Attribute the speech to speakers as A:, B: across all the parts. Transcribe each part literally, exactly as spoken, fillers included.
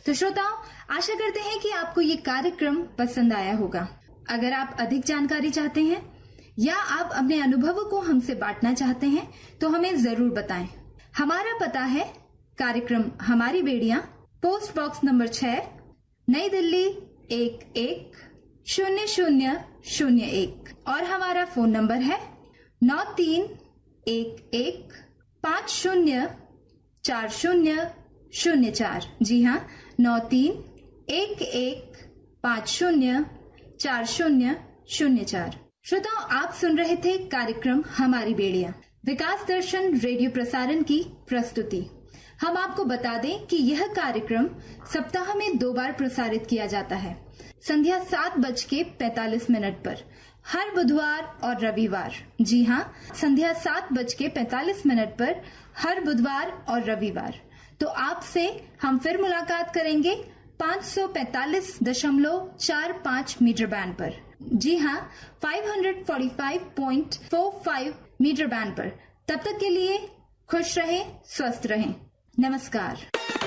A: तो श्रोताओं, आशा करते हैं कि आपको ये कार्यक्रम पसंद आया होगा। अगर आप अधिक जानकारी चाहते हैं या आप अपने अनुभवों को हमसे बांटना चाहते हैं तो हमें जरूर बताएं। हमारा पता है कार्यक्रम हमारी बेड़ियां, पोस्ट बॉक्स नंबर छह, नई दिल्ली एक एक शून्य शून्य शून्य एक और हमारा फोन नंबर है नौ तीन एक एक पाँच शून्य चार शून्य शून्य चार। जी हाँ, नौ तीन एक एक पाँच शून्य चार शून्य शून्य चार। श्रोताओं, आप सुन रहे थे कार्यक्रम हमारी बेड़ियां, विकास दर्शन रेडियो प्रसारण की प्रस्तुति। हम आपको बता दें कि यह कार्यक्रम सप्ताह में दो बार प्रसारित किया जाता है, संध्या सात बज के पैतालीस मिनट पर हर बुधवार और रविवार। जी हाँ, संध्या सात बज के पैतालीस मिनट पर हर बुधवार और रविवार। तो आपसे हम फिर मुलाकात करेंगे पाँच सौ पैंतालीस दशमलव चार पाँच मीटर बैंड पर। जी हाँ, पाँच सौ पैंतालीस पॉइंट चार पाँच मीटर बैंड पर। तब तक के लिए खुश रहें, स्वस्थ रहें। नमस्कार।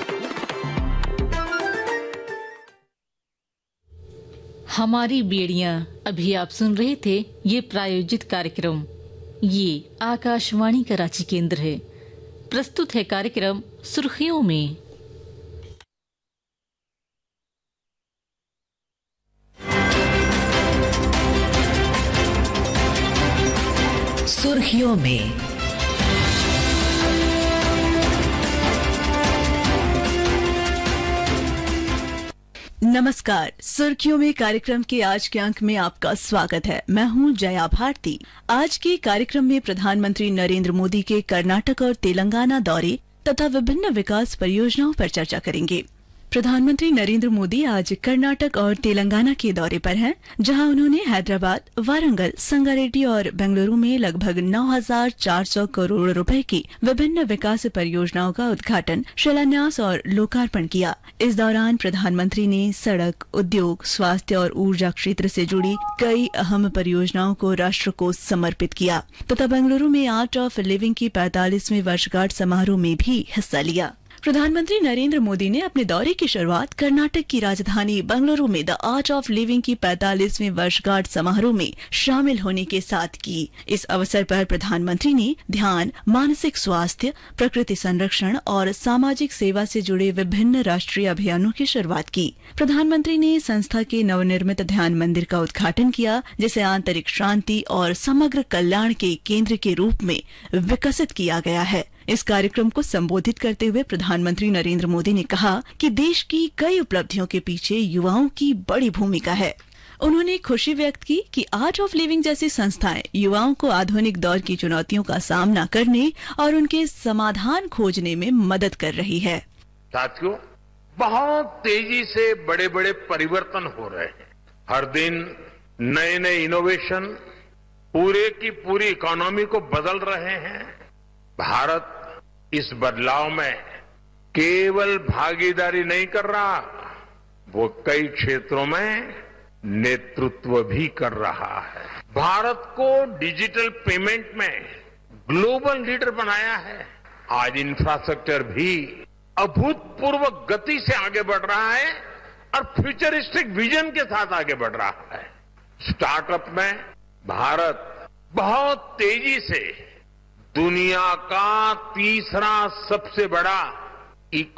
B: हमारी बेड़ियां अभी आप सुन रहे थे ये प्रायोजित कार्यक्रम। ये आकाशवाणी का रांची केंद्र है। प्रस्तुत है कार्यक्रम सुर्खियों में।
C: सुर्खियों में नमस्कार। सुर्खियों में कार्यक्रम के आज के अंक में आपका स्वागत है। मैं हूं जया भारती। आज के कार्यक्रम में प्रधानमंत्री नरेंद्र मोदी के कर्नाटक और तेलंगाना दौरे तथा विभिन्न विकास परियोजनाओं पर चर्चा करेंगे। प्रधानमंत्री नरेंद्र मोदी आज कर्नाटक और तेलंगाना के दौरे पर हैं, जहां उन्होंने हैदराबाद, वारंगल, संगारेड्डी और बेंगलुरु में लगभग नौ हजार चार सौ करोड़ रुपए की विभिन्न विकास परियोजनाओं का उद्घाटन, शिलान्यास और लोकार्पण किया। इस दौरान प्रधानमंत्री ने सड़क, उद्योग, स्वास्थ्य और ऊर्जा क्षेत्र से जुड़ी कई अहम परियोजनाओं को राष्ट्र को समर्पित किया तथा बेंगलुरु में आर्ट ऑफ लिविंग की पैंतालीसवीं वर्षगांठ समारोह में भी हिस्सा लिया। प्रधानमंत्री नरेंद्र मोदी ने अपने दौरे की शुरुआत कर्नाटक की राजधानी बेंगलुरु में द आर्ट ऑफ लिविंग की पैंतालीसवीं वर्षगांठ समारोह में शामिल होने के साथ की। इस अवसर पर प्रधानमंत्री ने ध्यान, मानसिक स्वास्थ्य, प्रकृति संरक्षण और सामाजिक सेवा से जुड़े विभिन्न राष्ट्रीय अभियानों की शुरुआत की। प्रधानमंत्री ने संस्था के नवनिर्मित ध्यान मंदिर का उद्घाटन किया, जिसे आंतरिक शांति और समग्र कल्याण के केंद्र के रूप में विकसित किया गया है। इस कार्यक्रम को संबोधित करते हुए प्रधानमंत्री नरेंद्र मोदी ने कहा कि देश की कई उपलब्धियों के पीछे युवाओं की बड़ी भूमिका है। उन्होंने खुशी व्यक्त की कि आर्ट ऑफ लिविंग जैसी संस्थाएं युवाओं को आधुनिक दौर की चुनौतियों का सामना करने और उनके समाधान खोजने में मदद कर रही है।
D: साथियों, बहुत तेजी से बड़े बड़े परिवर्तन हो रहे हैं। हर दिन नए नए इनोवेशन पूरे की पूरी इकोनॉमी को बदल रहे हैं। भारत इस बदलाव में केवल भागीदारी नहीं कर रहा, वो कई क्षेत्रों में नेतृत्व भी कर रहा है। भारत को डिजिटल पेमेंट में ग्लोबल लीडर बनाया है। आज इंफ्रास्ट्रक्चर भी अभूतपूर्व गति से आगे बढ़ रहा है और फ्यूचरिस्टिक विजन के साथ आगे बढ़ रहा है। स्टार्टअप में भारत बहुत तेजी से दुनिया का तीसरा सबसे बड़ा